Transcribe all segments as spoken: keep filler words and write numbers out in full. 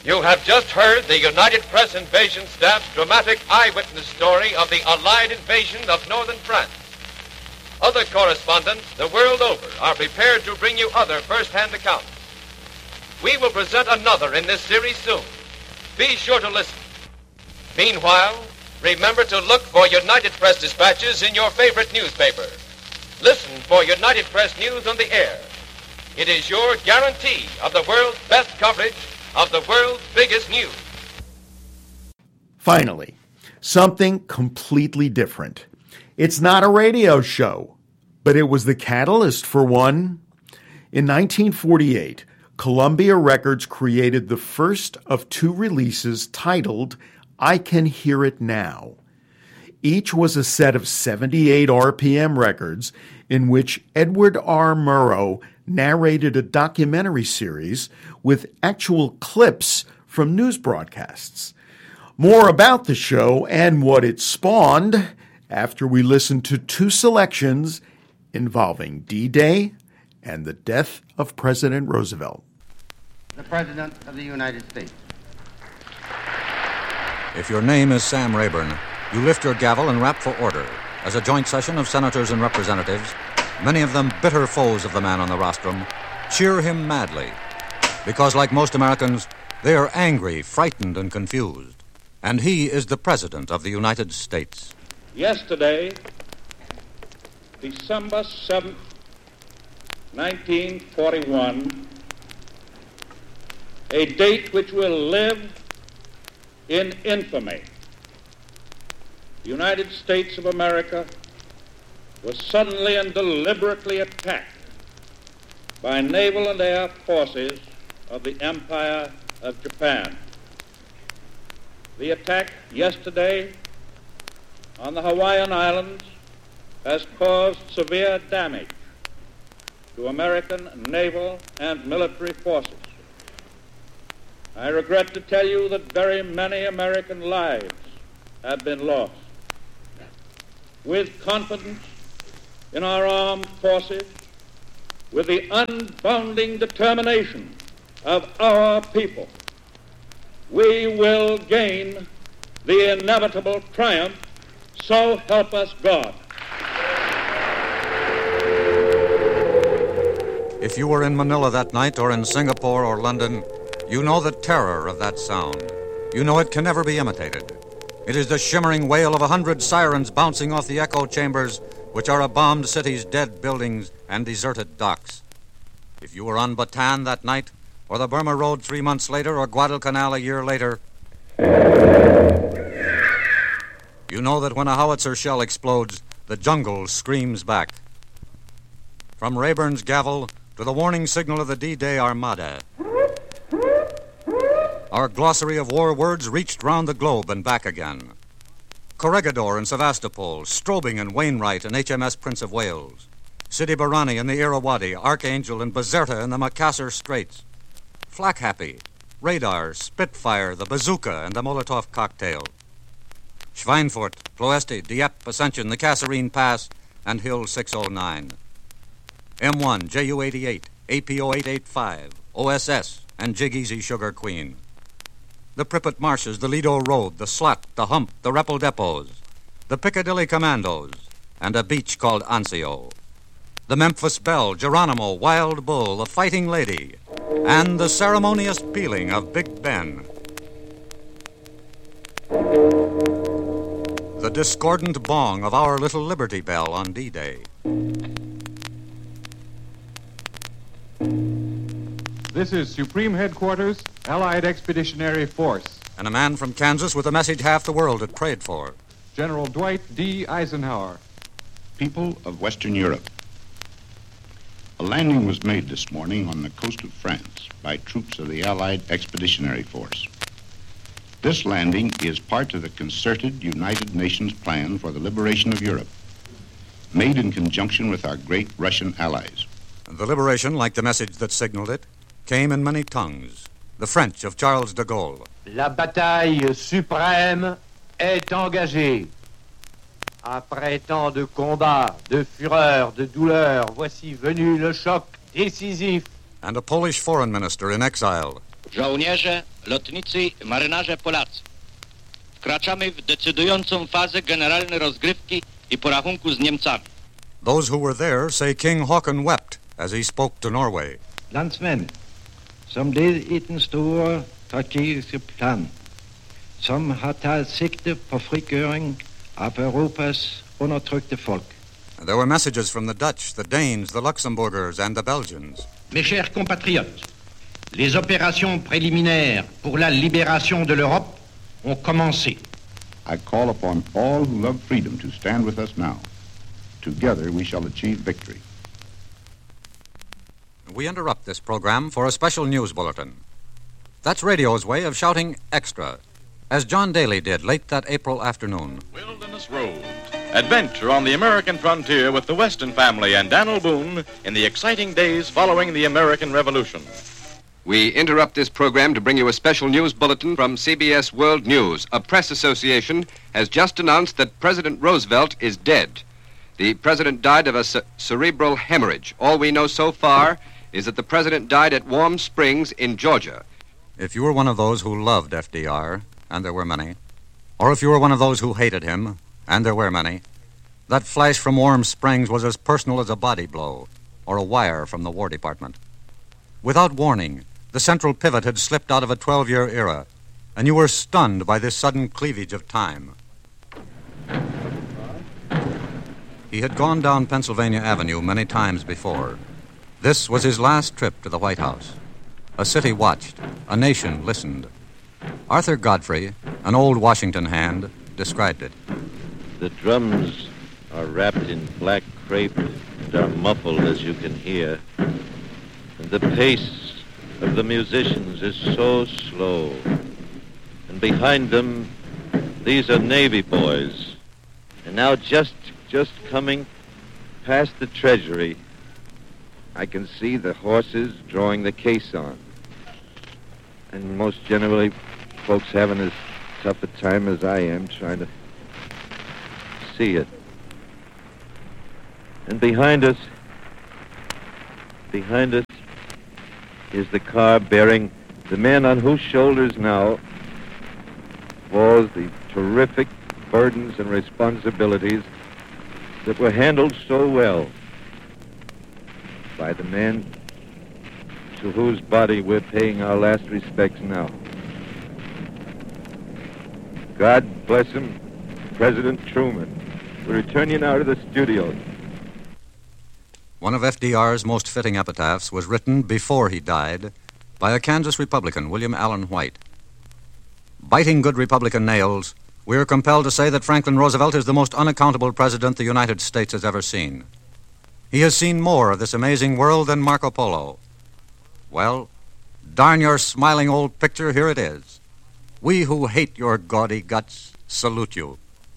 You have just heard the United Press Invasion Staff's dramatic eyewitness story of the Allied invasion of northern France. Other correspondents the world over are prepared to bring you other first-hand accounts. We will present another in this series soon. Be sure to listen. Meanwhile, remember to look for United Press dispatches in your favorite newspaper. Listen for United Press News on the air. It is your guarantee of the world's best coverage of the world's biggest news. Finally, something completely different. It's not a radio show, but it was the catalyst for one. In nineteen forty-eight, Columbia Records created the first of two releases titled I Can Hear It Now. Each was a set of seventy-eight R P M records in which Edward R. Murrow narrated a documentary series with actual clips from news broadcasts. More about the show and what it spawned after we listen to two selections involving D-Day and the death of President Roosevelt. The President of the United States. If your name is Sam Rayburn, you lift your gavel and rap for order as a joint session of senators and representatives, many of them bitter foes of the man on the rostrum, cheer him madly because, like most Americans, they are angry, frightened, and confused. And he is the President of the United States. Yesterday, December seventh, nineteen forty-one, a date which will live in infamy. The United States of America was suddenly and deliberately attacked by naval and air forces of the Empire of Japan. The attack yesterday on the Hawaiian Islands has caused severe damage to American naval and military forces. I regret to tell you that very many American lives have been lost. With confidence in our armed forces, with the unbounding determination of our people, we will gain the inevitable triumph, so help us God. If you were in Manila that night, or in Singapore or London, you know the terror of that sound. You know it can never be imitated. It is the shimmering wail of a hundred sirens bouncing off the echo chambers, which are a bombed city's dead buildings and deserted docks. If you were on Bataan that night, or the Burma Road three months later, or Guadalcanal a year later, you know that when a howitzer shell explodes, the jungle screams back. From Rayburn's gavel to the warning signal of the D-Day Armada, our glossary of war words reached round the globe and back again. Corregidor and Sevastopol, Strobing and Wainwright and H M S Prince of Wales, Sidi Barrani and the Irrawaddy, Archangel and Bizerta and the Macassar Straits, Flak Happy, Radar, Spitfire, the Bazooka and the Molotov cocktail, Schweinfurt, Ploesti, Dieppe, Ascension, the Kasserine Pass, and Hill six oh nine, M one, J U eighty-eight, A P O eight eighty-five, O S S, and Jig Easy Sugar Queen. The Pripet Marshes, the Lido Road, the Slut, the Hump, the Repel Depots, the Piccadilly Commandos, and a beach called Anzio. The Memphis Belle, Geronimo, Wild Bull, the Fighting Lady, and the ceremonious pealing of Big Ben. The discordant bong of our little Liberty Bell on D-Day. This is Supreme Headquarters, Allied Expeditionary Force. And a man from Kansas with a message half the world had prayed for. General Dwight D. Eisenhower. People of Western Europe. A landing was made this morning on the coast of France by troops of the Allied Expeditionary Force. This landing is part of the concerted United Nations plan for the liberation of Europe, made in conjunction with our great Russian allies. The liberation, like the message that signaled it, came in many tongues. The French of Charles de Gaulle. La bataille suprême est engagée. Après tant de combats, de fureur, de douleur, voici venu le choc décisif. And a Polish foreign minister in exile. Żołnierze, lotnicy, marynarze Polacy. Wkraczamy w decydującą fazę generalnej rozgrywki i porachunku z Niemcami. Those who were there say King Haakon wept as he spoke to Norway. Landsmän som led i den store strategiske plan, som har taget sigte på frigøring av Europas undertrykte folk. There were messages from the Dutch, the Danes, the Luxembourgers, and the Belgians. Mes chers compatriotes, les opérations préliminaires pour la libération de l'Europe ont commencé. I call upon all who love freedom to stand with us now. Together we shall achieve victory. We interrupt this program for a special news bulletin. That's radio's way of shouting extra, as John Daly did late that April afternoon. Wilderness Road. Adventure on the American frontier with the Weston family and Daniel Boone in the exciting days following the American Revolution. We interrupt this program to bring you a special news bulletin from C B S World News. A press association has just announced that President Roosevelt is dead. The president died of a ce- cerebral hemorrhage. All we know so far is that the president died at Warm Springs in Georgia. If you were one of those who loved F D R, and there were many, or if you were one of those who hated him, and there were many, that flash from Warm Springs was as personal as a body blow or a wire from the War Department. Without warning, the central pivot had slipped out of a twelve-year era, and you were stunned by this sudden cleavage of time. He had gone down Pennsylvania Avenue many times before. This was his last trip to the White House. A city watched, a nation listened. Arthur Godfrey, an old Washington hand, described it. The drums are wrapped in black crepe and are muffled, as you can hear. And the pace of the musicians is so slow. And behind them, these are Navy boys. And now just, just coming past the Treasury, I can see the horses drawing the caisson. And most generally, folks having as tough a time as I am trying to see it. And behind us, behind us is the car bearing the men on whose shoulders now falls the terrific burdens and responsibilities that were handled so well by the man to whose body we're paying our last respects now. God bless him, President Truman. We return you now to the studio. One of F D R's most fitting epitaphs was written before he died by a Kansas Republican, William Allen White. Biting good Republican nails, we are compelled to say that Franklin Roosevelt is the most unaccountable president the United States has ever seen. He has seen more of this amazing world than Marco Polo. Well, darn your smiling old picture, here it is. We who hate your gaudy guts salute you.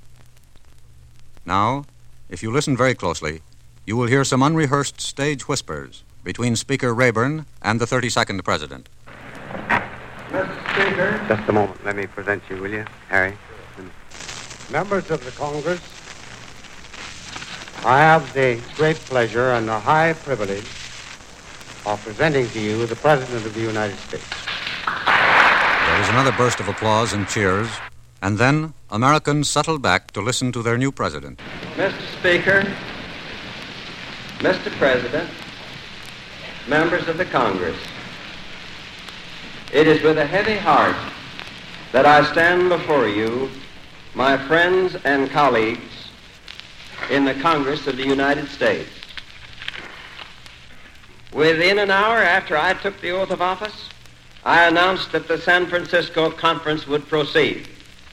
Now, if you listen very closely, you will hear some unrehearsed stage whispers between Speaker Rayburn and the thirty-second President. Mister Speaker. Just a moment. Let me present you, will you, Harry? Members of the Congress, I have the great pleasure and the high privilege of presenting to you the President of the United States. There was another burst of applause and cheers, and then Americans settled back to listen to their new president. Mister Speaker, Mister President, members of the Congress, it is with a heavy heart that I stand before you, my friends and colleagues in the Congress of the United States. Within an hour after I took the oath of office, I announced that the San Francisco Conference would proceed.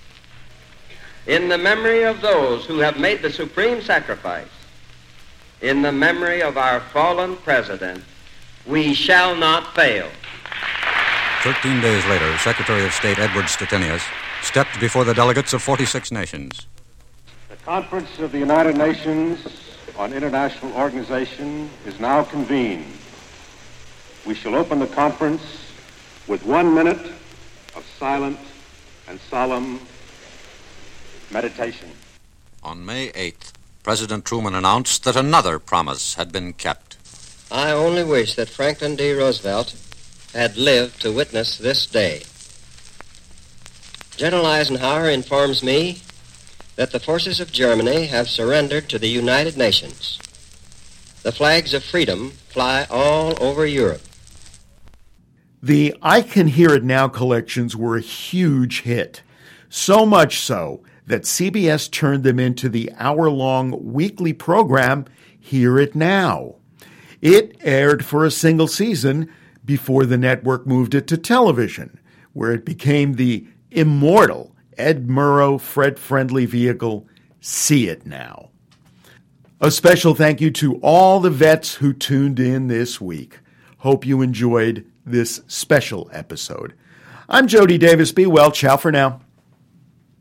In the memory of those who have made the supreme sacrifice, in the memory of our fallen president, we shall not fail. Thirteen days later, Secretary of State Edward Stettinius stepped before the delegates of forty-six nations. The Conference of the United Nations on International Organization is now convened. We shall open the conference with one minute of silent and solemn meditation. On May eighth, President Truman announced that another promise had been kept. I only wish that Franklin D. Roosevelt had lived to witness this day. General Eisenhower informs me that the forces of Germany have surrendered to the United Nations. The flags of freedom fly all over Europe. The I Can Hear It Now collections were a huge hit, so much so that C B S turned them into the hour-long weekly program Hear It Now. It aired for a single season before the network moved it to television, where it became the immortal Ed Murrow, Fred Friendly vehicle, See It Now. A special thank you to all the vets who tuned in this week. Hope you enjoyed this special episode. I'm Jody Davis. Be well. Ciao for now.